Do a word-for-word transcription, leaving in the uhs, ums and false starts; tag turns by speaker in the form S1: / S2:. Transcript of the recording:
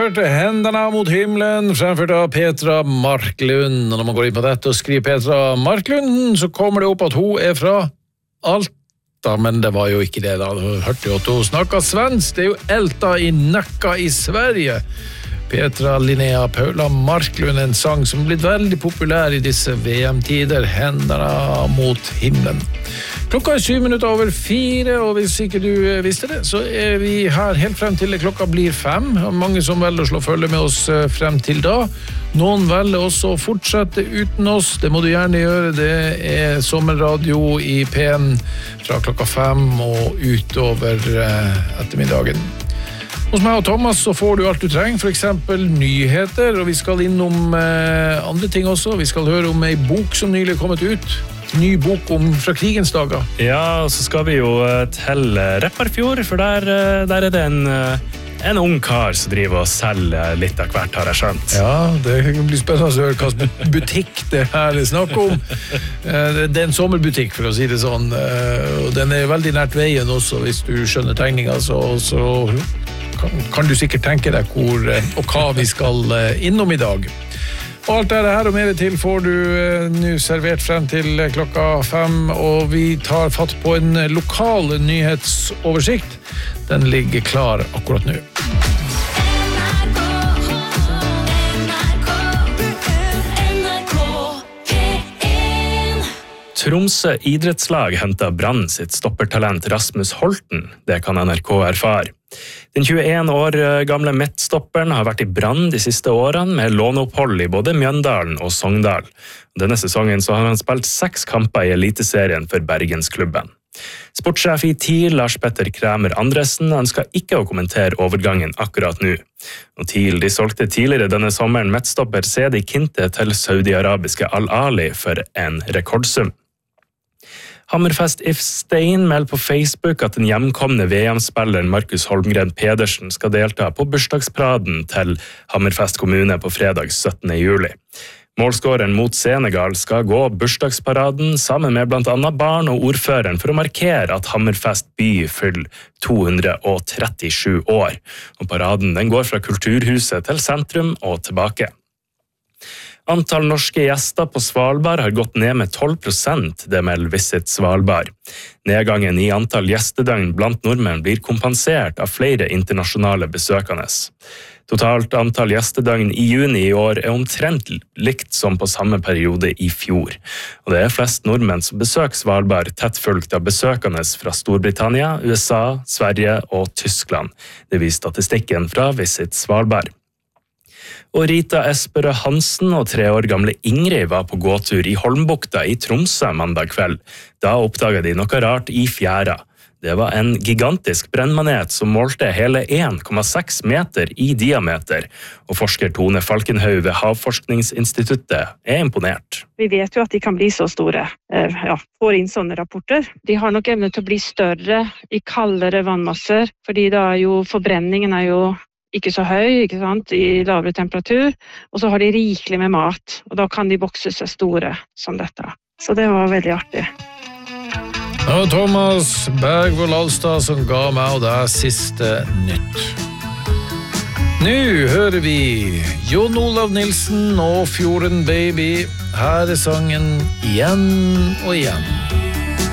S1: hørte Händerna mot himlen, fremført av Petra Marklund. Og når man går inn på dette og skriver Petra Marklund, så kommer det opp at hun er fra Alta, men det var jo ikke det da. Du hørte jo at hun snakket svensk, det er jo Älta i Nacka i Sverige. Petra Linnea Paula Marklund, en sang som blitt veldig populær i disse V M-tider, Händerna mot himlen. Klokka er syv minutter over fire, og hvis ikke du visste det, så er vi her helt frem til klokka blir fem. Mange som velger å slå følge med oss frem til da. Noen velger også å fortsette uten oss. Det må du gjerne gjøre. Det er sommerradio i P N fra klokka fem og utover ettermiddagen. Hos meg og Thomas så får du alt du trenger, for eksempel nyheter, og vi skal innom eh, andre ting også. Vi skal høre om en bok som nylig er kommet ut. Ny bok om fra krigens dager.
S2: Ja, og så skal vi jo til Repparfjord, for der, der er det en, en ung kar som driver og selger litt av hvert, har jeg skjønt.
S1: Ja, det blir spennende å høre hva butikk det her er snakk om. Det er en sommerbutikk, for å si det sånn, og den er veldig nært veien også, hvis du skjønner tegningen, så... så kan du sikkert tenke deg hvor og hva vi skal innom i dag. Og alt det her og mer til får du nå servert frem til klokka fem, og vi tar fatt på en lokal nyhetsoversikt. Den ligger klar akkurat nå.
S2: Tromsø idrettslag hentet Brann sitt stoppertalent Rasmus Holten. Det kan N R K erfare. Den tjueen år gamle midtstopperen har vært i Brann de siste årene med låneopphold i både Mjøndalen og Sogndal. Denne sesongen så har han spilt seks kamper i eliteserien for Bergensklubben. Sportssjef i T I L, Lars Petter Kræmer Andresen, ønsker ikke å kommentere overgangen akkurat nå. Og T I L de solgte tidligere denne sommeren midtstopper Sedi Kinte til saudi-arabiske Al-Ali for en rekordsum. Hammerfest If Stein melder på Facebook at den hjemkomne V M-spilleren Markus Holmgren Pedersen skal delta på bursdagsparaden til Hammerfest kommune på fredag syttende juli. Målskåreren mot Senegal skal gå bursdagsparaden sammen med blant annet barn og ordføreren for å markere at Hammerfest by fyller to hundre trettisju år. Og paraden den går fra Kulturhuset til sentrum og tilbake. Antall norske gjester på Svalbard har gått ned med tolv prosent, det melder Visit Svalbard. Nedgangen i antall gjestedøgn blant nordmenn blir kompensert av flere internasjonale besøkende. Totalt antall gjestedøgn i juni i år er omtrent likt som på samme periode i fjor. Og det er flest nordmenn som besøker Svalbard, tett fulgt av besøkende fra Storbritannia, U S A, Sverige og Tyskland. Det viser statistikken fra Visit Svalbard. Og Rita Esperø Hansen og tre år gamle Ingrid var på gåtur i Holmbukta i Tromsø mandag kveld. Da oppdaget de noe rart i fjæra. Det var en gigantisk brennmanet som målte hele en komma seks meter i diameter, og forsker Tone Falkenhaug ved Havforskningsinstituttet er imponert.
S3: Vi vet jo at de kan bli så store, ja, får inn sånne rapporter. De har nok evne til å bli større i kaldere vannmasser, fordi da er jo forbrenningen er jo ikke så høy, ikke sant, i lavere temperatur, og så har de rikelig med mat, og da kan de vokse seg store som dette. Så det var veldig artig.
S1: Det var Thomas Bergvold Alstad som ga meg og deg siste nytt. Nå hører vi Jon Olav Nilsen og Fjorden Baby. Her er sangen Igjen og igjen.